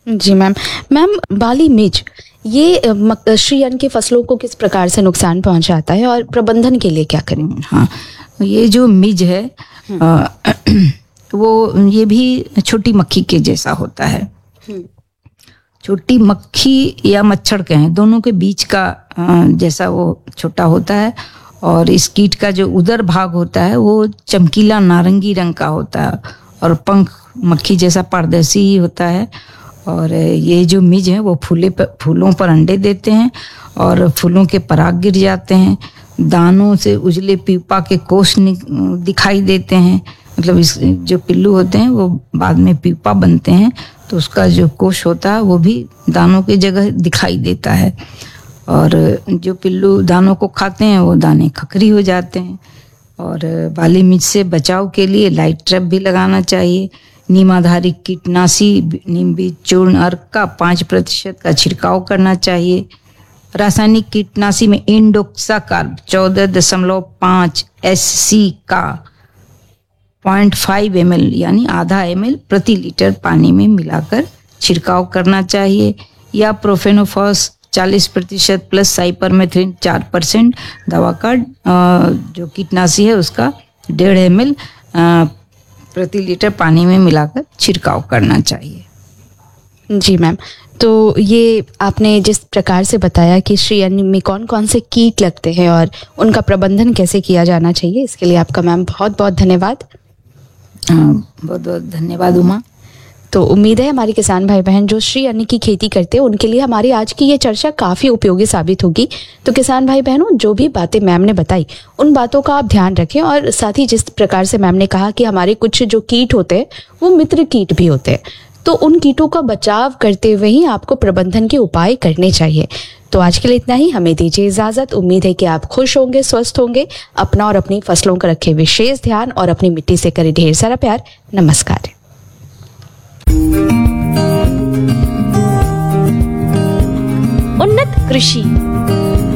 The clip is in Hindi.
जी मैम। मैम, बाली मिर्च ये श्री अन्न की फसलों को किस प्रकार से नुकसान पहुंचाता है और प्रबंधन के लिए क्या करें? हाँ, ये जो मिर्च है वो ये भी छोटी मक्खी के जैसा होता है। छोटी मक्खी या मच्छर कहें, दोनों के बीच का जैसा वो छोटा होता है। और इस कीट का जो उदर भाग होता है वो चमकीला नारंगी रंग का होता है और पंख मक्खी जैसा पारदर्शी ही होता है। और ये जो मिर्च है वो फूलों पर अंडे देते हैं और फूलों के पराग गिर जाते हैं। दानों से उजले पीपा के कोष दिखाई देते हैं। मतलब इस जो पिल्लू होते हैं वो बाद में पीपा बनते हैं, तो उसका जो कोष होता है वो भी दानों की जगह दिखाई देता है। और जो पिल्लू दानों को खाते हैं वो दाने खखरी हो जाते हैं। और बाली मिर्च से बचाव के लिए लाइट ट्रैप भी लगाना चाहिए। नीम आधारित कीटनाशी नीम बीज चूर्ण अर्क का 5% का छिड़काव करना चाहिए। रासायनिक कीटनाशी में इंडोक्साकार्ब 14.5 SC का 0.5 ml यानी आधा ml प्रति लीटर पानी में मिलाकर छिड़काव करना चाहिए। या प्रोफेनोफॉस 40% प्लस साइपरमेथ्रिन 4% दवा का जो कीटनाशी है उसका 1.5 ml प्रति लीटर पानी में मिलाकर छिड़काव करना चाहिए। जी मैम, तो ये आपने जिस प्रकार से बताया कि श्री अन्न में कौन कौन से कीट लगते हैं और उनका प्रबंधन कैसे किया जाना चाहिए, इसके लिए आपका मैम बहुत बहुत धन्यवाद। बहुत बहुत धन्यवाद उमा। तो उम्मीद है हमारे किसान भाई बहन जो श्री अन्न की खेती करते हैं उनके लिए हमारी आज की ये चर्चा काफ़ी उपयोगी साबित होगी। तो किसान भाई बहनों, जो भी बातें मैम ने बताई उन बातों का आप ध्यान रखें। और साथ ही जिस प्रकार से मैम ने कहा कि हमारे कुछ जो कीट होते हैं वो मित्र कीट भी होते हैं, तो उन कीटों का बचाव करते हुए ही आपको प्रबंधन के उपाय करने चाहिए। तो आज के लिए इतना ही, हमें दीजिए इजाजत। उम्मीद है कि आप खुश होंगे, स्वस्थ होंगे, अपना और अपनी फसलों का रखें विशेष ध्यान और अपनी मिट्टी से करें ढेर सारा प्यार। नमस्कार। उन्नत कृषि